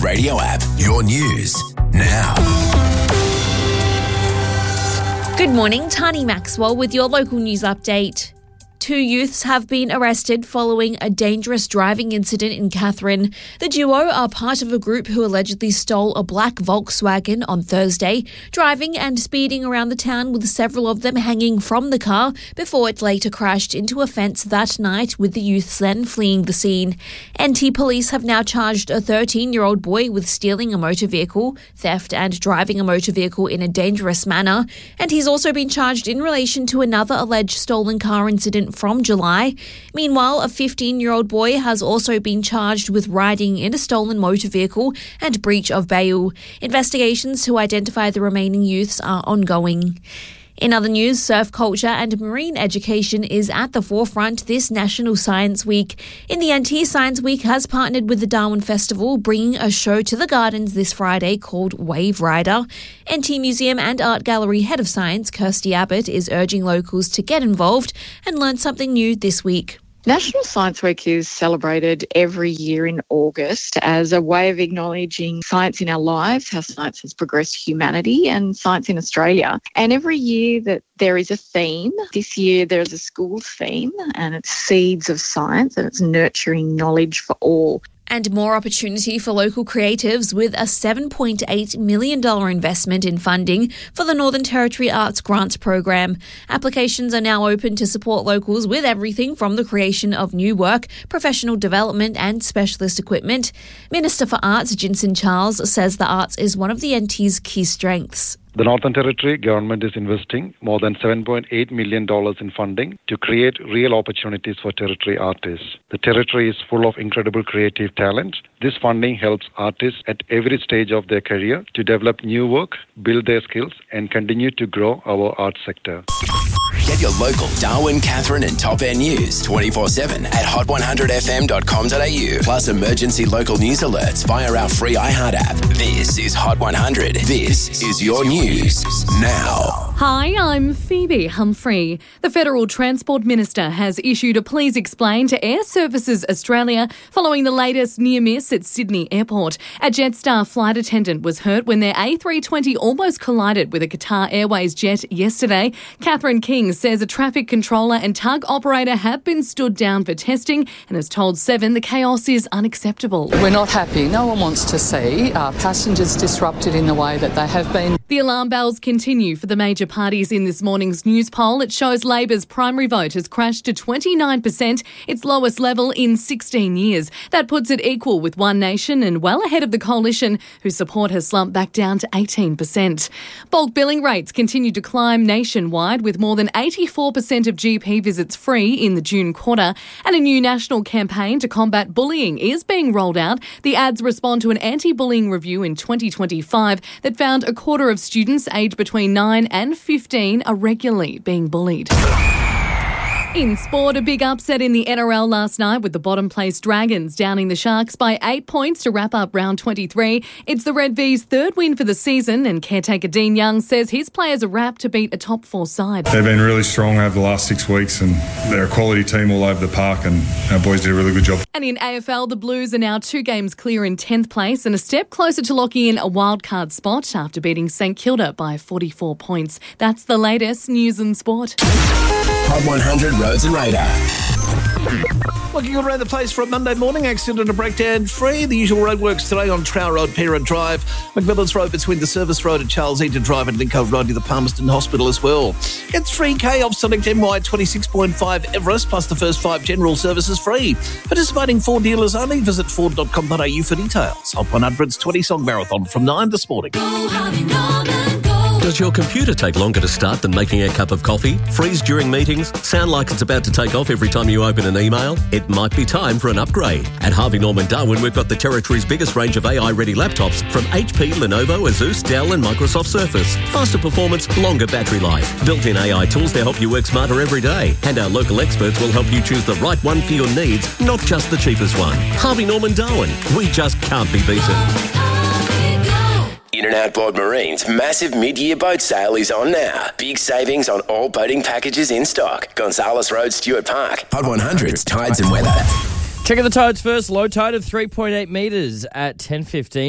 iHeartRadio app. Your news now. Good morning, Tani Maxwell with your local news update. 2 youths have been arrested following a dangerous driving incident in Katherine. The duo are part of a group who allegedly stole a black Volkswagen on Thursday, driving and speeding around the town with several of them hanging from the car before it later crashed into a fence that night, with the youths then fleeing the scene. NT police have now charged a 13-year-old boy with stealing a motor vehicle, theft and driving a motor vehicle in a dangerous manner, and he's also been charged in relation to another alleged stolen car incident from July. Meanwhile, a 15-year-old boy has also been charged with riding in a stolen motor vehicle and breach of bail. Investigations to identify the remaining youths are ongoing. In other news, surf culture and marine education is at the forefront this National Science Week. In the NT, Science Week has partnered with the Darwin Festival, bringing a show to the gardens this Friday called Wave Rider. NT Museum and Art Gallery Head of Science, Kirsty Abbott, is urging locals to get involved and learn something new this week. National Science Week is celebrated every year in August as a way of acknowledging science in our lives, how science has progressed humanity and science in Australia. And every year that there is a theme, this year there is a school theme, and it's Seeds of Science, and it's nurturing knowledge for all. And more opportunity for local creatives with a $7.8 million investment in funding for the Northern Territory Arts Grants Program. Applications are now open to support locals with everything from the creation of new work, professional development and specialist equipment. Minister for Arts, Jinson Charles, says the arts is one of the NT's key strengths. The Northern Territory government is investing more than $7.8 million in funding to create real opportunities for Territory artists. The Territory is full of incredible creative talent. This funding helps artists at every stage of their career to develop new work, build their skills, and continue to grow our arts sector. Get your local Darwin, Katherine and Top Air news 24/7 at hot100fm.com.au. Plus emergency local news alerts via our free iHeart app. This is Hot 100. This is your news now. Hi, I'm Phoebe Humphrey. The Federal Transport Minister has issued a please explain to Air Services Australia following the latest near miss at Sydney Airport. A Jetstar flight attendant was hurt when their A320 almost collided with a Qatar Airways jet yesterday. Catherine King says a traffic controller and tug operator have been stood down for testing and has told Seven the chaos is unacceptable. We're not happy. No one wants to see our passengers disrupted in the way that they have been. The alarm bells continue for the major parties in this morning's news poll. It shows Labor's primary vote has crashed to 29%, its lowest level in 16 years. That puts it equal with One Nation and well ahead of the Coalition, whose support has slumped back down to 18%. Bulk billing rates continue to climb nationwide, with more than 84% of GP visits free in the June quarter. And a new national campaign to combat bullying is being rolled out. The ads respond to an anti-bullying review in 2025 that found a quarter of students aged between 9 and 15 are regularly being bullied. In sport, a big upset in the NRL last night with the bottom-placed Dragons downing the Sharks by 8 points to wrap up round 23. It's the Red V's third win for the season, and caretaker Dean Young says his players are wrapped to beat a top 4 side. They've been really strong over the last 6 weeks, and they're a quality team all over the park, and our boys did a really good job. And in AFL, the Blues are now 2 games clear in 10th place and a step closer to locking in a wildcard spot after beating St Kilda by 44 points. That's the latest news and sport. Hot 100 Roads and Radar. Looking around the place for a Monday morning, accident and breakdown free. The usual roadworks today on Trower Road, Parent Drive, McMillan's Road between the Service Road and Charles Eaton Drive, and Lincoln Road near the Palmerston Hospital as well. Get 3K off Select MY 26.5 Everest, plus the first 5 general services free. Participating Ford dealers only. Visit ford.com.au for details. Hot 100's 20-song marathon from 9 this morning. Does your computer take longer to start than making a cup of coffee? Freeze during meetings? Sound like it's about to take off every time you open an email? It might be time for an upgrade. At Harvey Norman Darwin, we've got the Territory's biggest range of AI-ready laptops from HP, Lenovo, Asus, Dell and Microsoft Surface. Faster performance, longer battery life. Built-in AI tools to help you work smarter every day. And our local experts will help you choose the right one for your needs, not just the cheapest one. Harvey Norman Darwin. We just can't be beaten. In and Outboard Marine's massive mid-year boat sale is on now. Big savings on all boating packages in stock. Gonzales Road, Stuart Park. Hot 100's Tides and Weather. Checking the tides first. Low tide of 3.8 metres at 10:15.